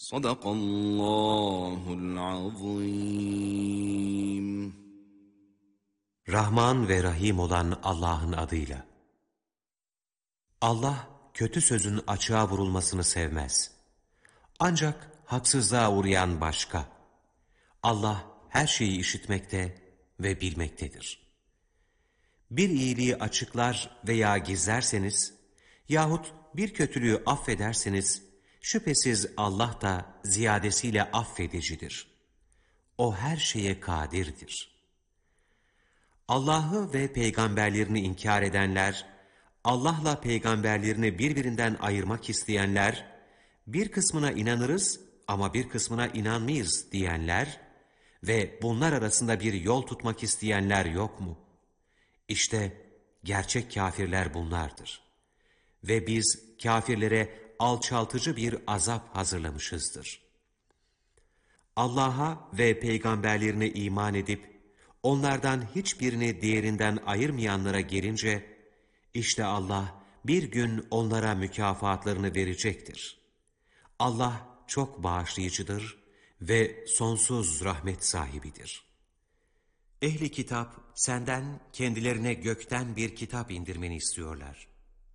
Sadakallahul azim. Rahman ve Rahim olan Allah'ın adıyla. Allah kötü sözün açığa vurulmasını sevmez. Ancak haksızlığa uğrayan başka. Allah her şeyi işitmekte ve bilmektedir. Bir iyiliği açıklar veya gizlerseniz yahut bir kötülüğü affederseniz şüphesiz Allah da ziyadesiyle affedicidir. O her şeye kadirdir. Allah'ı ve peygamberlerini inkar edenler, Allah'la peygamberlerini birbirinden ayırmak isteyenler, bir kısmına inanırız ama bir kısmına inanmayız diyenler ve bunlar arasında bir yol tutmak isteyenler yok mu? İşte gerçek kâfirler bunlardır. Ve biz kâfirlere alçaltıcı bir azap hazırlamışızdır. Allah'a ve peygamberlerine iman edip, onlardan hiçbirini diğerinden ayırmayanlara gelince, işte Allah bir gün onlara mükafatlarını verecektir. Allah çok bağışlayıcıdır ve sonsuz rahmet sahibidir. Ehli kitap senden kendilerine gökten bir kitap indirmeni istiyorlar.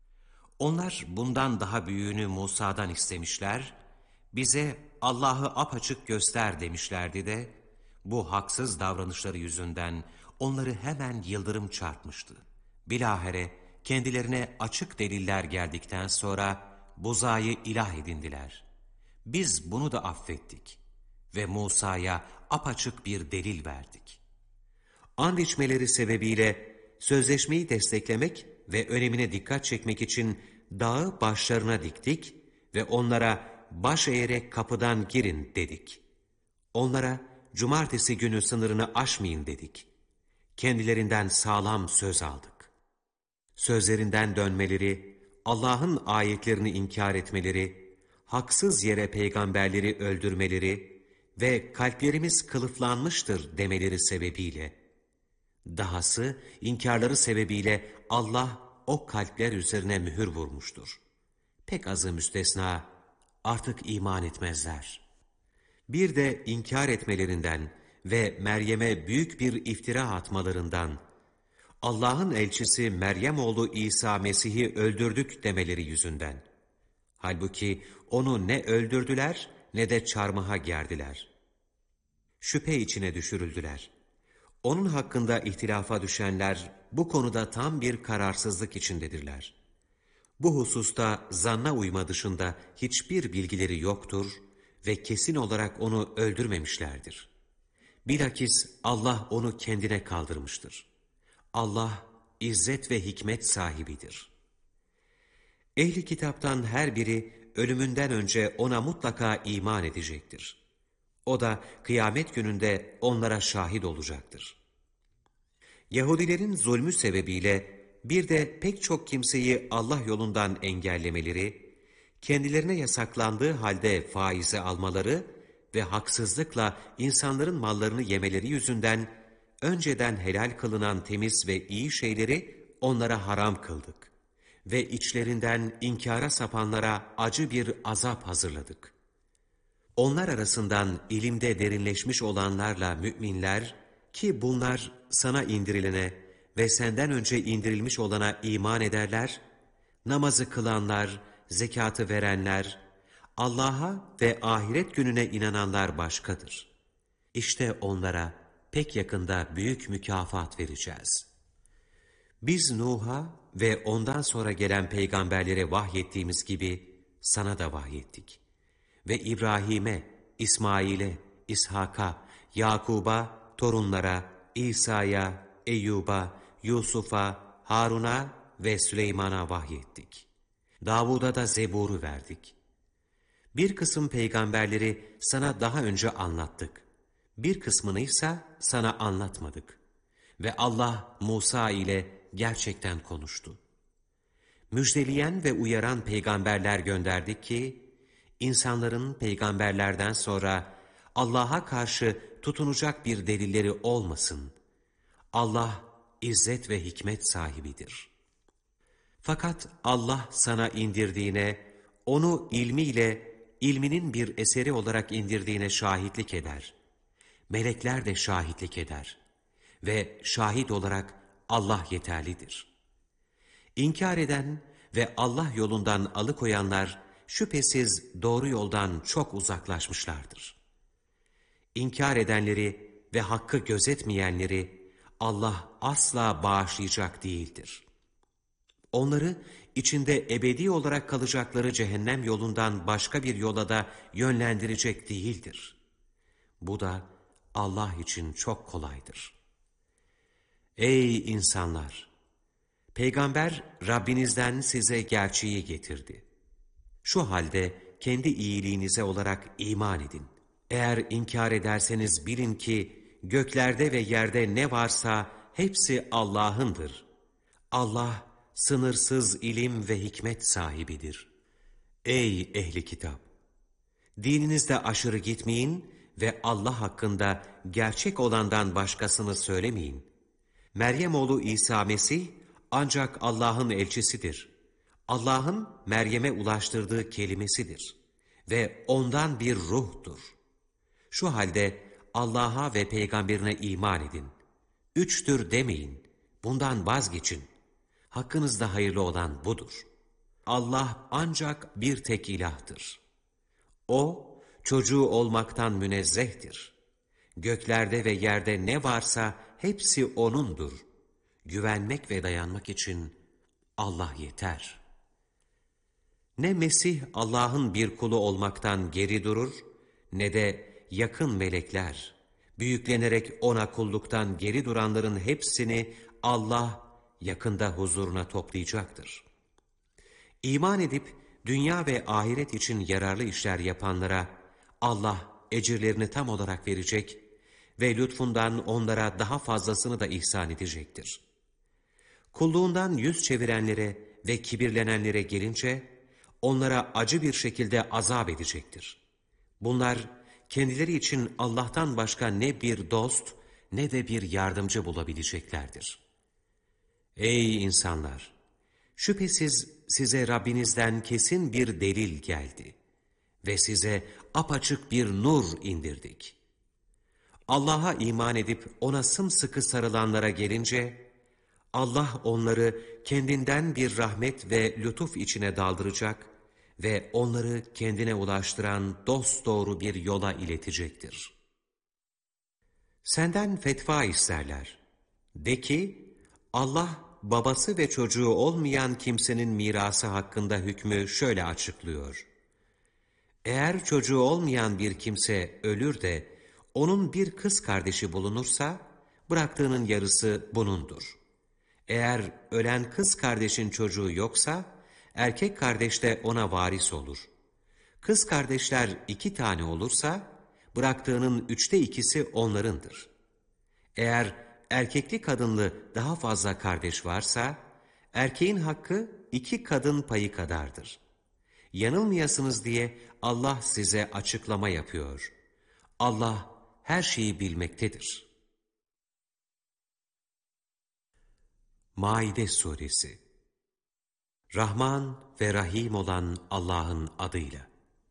Onlar bundan daha büyüğünü Musa'dan istemişler, bize Allah'ı apaçık göster demişlerdi de, bu haksız davranışları yüzünden onları hemen yıldırım çarpmıştı. Bilahare kendilerine açık deliller geldikten sonra buzağıyı ilah edindiler. Biz bunu da affettik ve Musa'ya apaçık bir delil verdik. And içmeleri sebebiyle sözleşmeyi desteklemek ve önemine dikkat çekmek için dağı başlarına diktik ve onlara baş eğerek kapıdan girin dedik. Onlara cumartesi günü sınırını aşmayın dedik. Kendilerinden sağlam söz aldık. Sözlerinden dönmeleri, Allah'ın ayetlerini inkar etmeleri, haksız yere peygamberleri öldürmeleri ve kalplerimiz kılıflanmıştır demeleri sebebiyle, dahası inkarları sebebiyle Allah o kalpler üzerine mühür vurmuştur. Pek azı müstesna artık iman etmezler. Bir de inkar etmelerinden ve Meryem'e büyük bir iftira atmalarından, Allah'ın elçisi Meryem oğlu İsa Mesih'i öldürdük demeleri yüzünden. Halbuki onu ne öldürdüler ne de çarmıha gerdiler. Şüphe içine düşürüldüler. Onun hakkında ihtilafa düşenler bu konuda tam bir kararsızlık içindedirler. Bu hususta zanna uyma dışında hiçbir bilgileri yoktur ve kesin olarak onu öldürmemişlerdir. Bilakis Allah onu kendine kaldırmıştır. Allah izzet ve hikmet sahibidir. Ehli kitaptan her biri ölümünden önce ona mutlaka iman edecektir. O da kıyamet gününde onlara şahit olacaktır. Yahudilerin zulmü sebebiyle bir de pek çok kimseyi Allah yolundan engellemeleri, kendilerine yasaklandığı halde faizi almaları ve haksızlıkla insanların mallarını yemeleri yüzünden önceden helal kılınan temiz ve iyi şeyleri onlara haram kıldık ve içlerinden inkara sapanlara acı bir azap hazırladık. Onlar arasından ilimde derinleşmiş olanlarla müminler ki bunlar sana indirilene ve senden önce indirilmiş olana iman ederler, namazı kılanlar, zekatı verenler, Allah'a ve ahiret gününe inananlar başkadır. İşte onlara pek yakında büyük mükafat vereceğiz. Biz Nuh'a ve ondan sonra gelen peygamberlere vahyettiğimiz gibi sana da vahyettik. Ve İbrahim'e, İsmail'e, İshak'a, Yakub'a, torunlara, İsa'ya, Eyyub'a, Yusuf'a, Harun'a ve Süleyman'a vahyettik. Davud'a da Zebur'u verdik. Bir kısım peygamberleri sana daha önce anlattık. Bir kısmını ise sana anlatmadık. Ve Allah Musa ile gerçekten konuştu. Müjdeleyen ve uyaran peygamberler gönderdik ki, insanların peygamberlerden sonra Allah'a karşı tutunacak bir delilleri olmasın. Allah izzet ve hikmet sahibidir. Fakat Allah sana indirdiğine, onu ilmiyle ilminin bir eseri olarak indirdiğine şahitlik eder. Melekler de şahitlik eder. Ve şahit olarak Allah yeterlidir. İnkar eden ve Allah yolundan alıkoyanlar şüphesiz doğru yoldan çok uzaklaşmışlardır. İnkar edenleri ve hakkı gözetmeyenleri Allah asla bağışlayacak değildir. Onları içinde ebedi olarak kalacakları cehennem yolundan başka bir yola da yönlendirecek değildir. Bu da Allah için çok kolaydır. Ey insanlar! Peygamber Rabbinizden size gerçeği getirdi. Şu halde kendi iyiliğinize olarak iman edin. Eğer inkar ederseniz bilin ki göklerde ve yerde ne varsa hepsi Allah'ındır. Allah sınırsız ilim ve hikmet sahibidir. Ey ehli kitap! Dininizde aşırı gitmeyin ve Allah hakkında gerçek olandan başkasını söylemeyin. Meryem oğlu İsa Mesih ancak Allah'ın elçisidir. Allah'ın Meryem'e ulaştırdığı kelimesidir ve ondan bir ruhtur. Şu halde Allah'a ve peygamberine iman edin. Üçtür demeyin, bundan vazgeçin. Hakkınızda hayırlı olan budur. Allah ancak bir tek ilahtır. O, çocuğu olmaktan münezzehtir. Göklerde ve yerde ne varsa hepsi O'nundur. Güvenmek ve dayanmak için Allah yeter. Ne Mesih Allah'ın bir kulu olmaktan geri durur, ne de yakın melekler, büyüklenerek O'na kulluktan geri duranların hepsini Allah yakında huzuruna toplayacaktır. İman edip dünya ve ahiret için yararlı işler yapanlara Allah ecirlerini tam olarak verecek ve lütfundan onlara daha fazlasını da ihsan edecektir. Kulluğundan yüz çevirenlere ve kibirlenenlere gelince onlara acı bir şekilde azap edecektir. Bunlar kendileri için Allah'tan başka ne bir dost ne de bir yardımcı bulabileceklerdir. Ey insanlar! Şüphesiz size Rabbinizden kesin bir delil geldi ve size apaçık bir nur indirdik. Allah'a iman edip O'na sımsıkı sarılanlara gelince, Allah onları kendinden bir rahmet ve lütuf içine daldıracak ve onları kendine ulaştıran dosdoğru bir yola iletecektir. Senden fetva isterler. De ki, Allah babası ve çocuğu olmayan kimsenin mirası hakkında hükmü şöyle açıklıyor. Eğer çocuğu olmayan bir kimse ölür de onun bir kız kardeşi bulunursa, bıraktığının yarısı bunundur. Eğer ölen kız kardeşin çocuğu yoksa, erkek kardeş de ona varis olur. Kız kardeşler 2 tane olursa, bıraktığının 2/3 onlarındır. Eğer erkekli kadınlı daha fazla kardeş varsa, erkeğin hakkı 2 kadın payı kadardır. Yanılmayasınız diye Allah size açıklama yapıyor. Allah her şeyi bilmektedir. Maide Suresi. Rahman ve Rahim olan Allah'ın adıyla.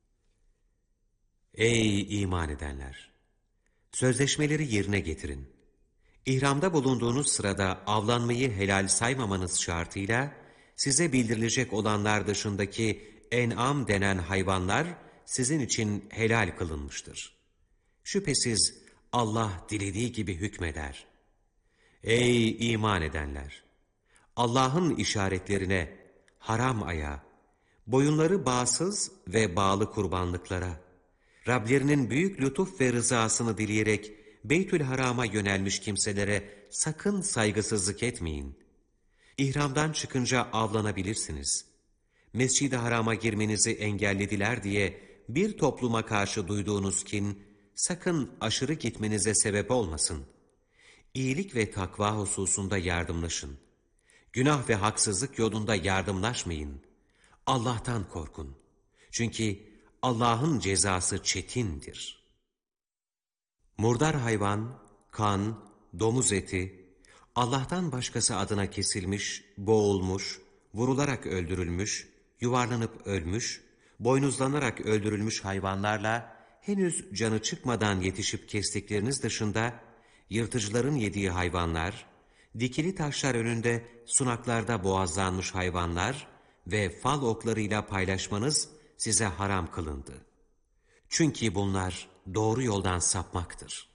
Ey iman edenler! Sözleşmeleri yerine getirin. İhramda bulunduğunuz sırada avlanmayı helal saymamanız şartıyla, size bildirilecek olanlar dışındaki en'am denen hayvanlar sizin için helal kılınmıştır. Şüphesiz Allah dilediği gibi hükmeder. Ey iman edenler! Allah'ın işaretlerine, haram aya, boyunları bağsız ve bağlı kurbanlıklara, Rablerinin büyük lütuf ve rızasını dileyerek Beytül Haram'a yönelmiş kimselere sakın saygısızlık etmeyin. İhramdan çıkınca avlanabilirsiniz. Mescid-i Haram'a girmenizi engellediler diye bir topluma karşı duyduğunuz kin, sakın aşırı gitmenize sebep olmasın. İyilik ve takva hususunda yardımlaşın. Günah ve haksızlık yolunda yardımlaşmayın. Allah'tan korkun. Çünkü Allah'ın cezası çetindir. Murdar hayvan, kan, domuz eti, Allah'tan başkası adına kesilmiş, boğulmuş, vurularak öldürülmüş, yuvarlanıp ölmüş, Boynuzlanarak öldürülmüş hayvanlarla henüz canı çıkmadan yetişip kestikleriniz dışında yırtıcıların yediği hayvanlar, dikili taşlar önünde sunaklarda boğazlanmış hayvanlar ve fal oklarıyla paylaşmanız size haram kılındı. Çünkü bunlar doğru yoldan sapmaktır.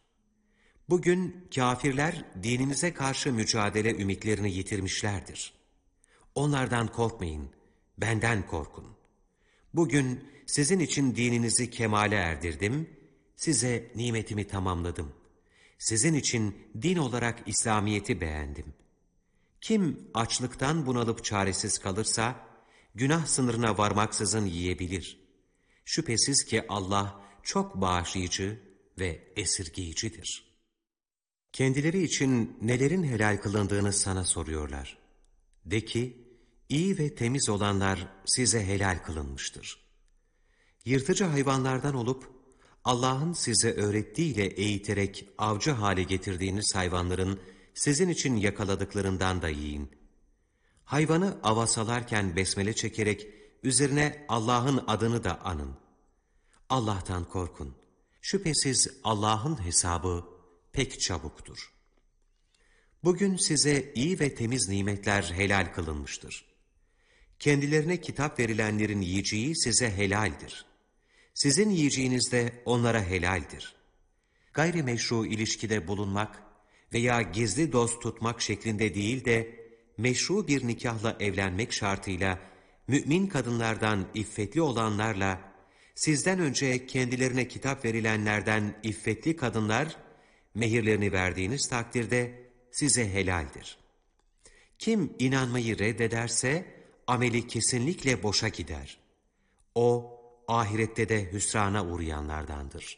Bugün kâfirler dininize karşı mücadele ümitlerini yitirmişlerdir. Onlardan korkmayın, benden korkun. Bugün sizin için dininizi kemale erdirdim, size nimetimi tamamladım. Sizin için din olarak İslamiyet'i beğendim. Kim açlıktan bunalıp çaresiz kalırsa, günah sınırına varmaksızın yiyebilir. Şüphesiz ki Allah çok bağışlayıcı ve esirgeyicidir. Kendileri için nelerin helal kılındığını sana soruyorlar. De ki, iyi ve temiz olanlar size helal kılınmıştır. Yırtıcı hayvanlardan olup, Allah'ın size öğrettiğiyle eğiterek avcı hale getirdiğiniz hayvanların sizin için yakaladıklarından da yiyin. Hayvanı avasalarken besmele çekerek üzerine Allah'ın adını da anın. Allah'tan korkun. Şüphesiz Allah'ın hesabı pek çabuktur. Bugün size iyi ve temiz nimetler helal kılınmıştır. Kendilerine kitap verilenlerin yiyeceği size helaldir. Sizin yiyeceğiniz de onlara helaldir. Gayrimeşru ilişkide bulunmak veya gizli dost tutmak şeklinde değil de meşru bir nikahla evlenmek şartıyla mümin kadınlardan iffetli olanlarla sizden önce kendilerine kitap verilenlerden iffetli kadınlar mehirlerini verdiğiniz takdirde size helaldir. Kim inanmayı reddederse ameli kesinlikle boşa gider. O ahirette de hüsrana uğrayanlardandır.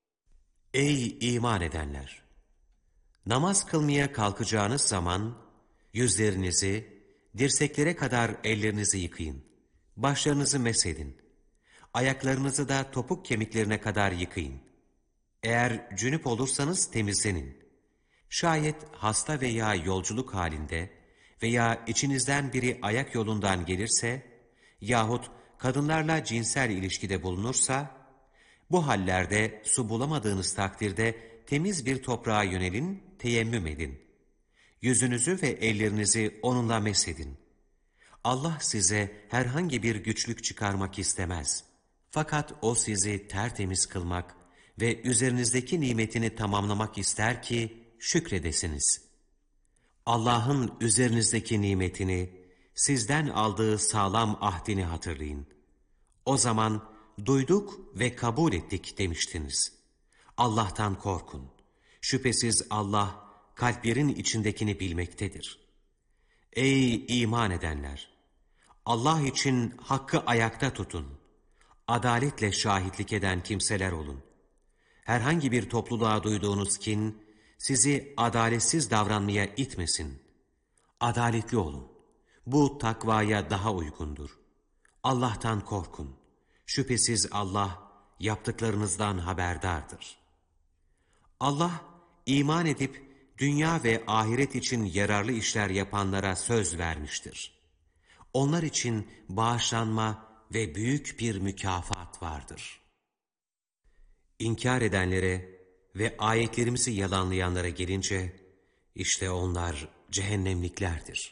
Ey iman edenler! Namaz kılmaya kalkacağınız zaman yüzlerinizi, dirseklere kadar ellerinizi yıkayın. Başlarınızı mesedin. Ayaklarınızı da topuk kemiklerine kadar yıkayın. Eğer cünüp olursanız temizlenin. Şayet hasta veya yolculuk halinde veya içinizden biri ayak yolundan gelirse yahut kadınlarla cinsel ilişkide bulunursa, bu hallerde su bulamadığınız takdirde temiz bir toprağa yönelin, teyemmüm edin. Yüzünüzü ve ellerinizi onunla mesedin. Allah size herhangi bir güçlük çıkarmak istemez. Fakat O sizi tertemiz kılmak ve üzerinizdeki nimetini tamamlamak ister ki şükredesiniz. Allah'ın üzerinizdeki nimetini, sizden aldığı sağlam ahdini hatırlayın. O zaman duyduk ve kabul ettik demiştiniz. Allah'tan korkun. Şüphesiz Allah kalplerin içindekini bilmektedir. Ey iman edenler! Allah için hakkı ayakta tutun. Adaletle şahitlik eden kimseler olun. Herhangi bir topluluğa duyduğunuz kin, sizi adaletsiz davranmaya itmesin. Adaletli olun. Bu takvaya daha uygundur. Allah'tan korkun. Şüphesiz Allah yaptıklarınızdan haberdardır. Allah iman edip dünya ve ahiret için yararlı işler yapanlara söz vermiştir. Onlar için bağışlanma ve büyük bir mükafat vardır. İnkar edenlere ve ayetlerimizi yalanlayanlara gelince, işte onlar cehennemliklerdir.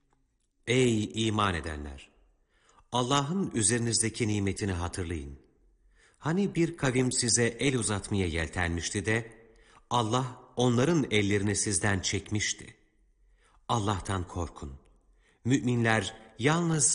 Ey iman edenler! Allah'ın üzerinizdeki nimetini hatırlayın. Hani bir kavim size el uzatmaya yeltenmişti de, Allah onların ellerini sizden çekmişti. Allah'tan korkun. Müminler yalnız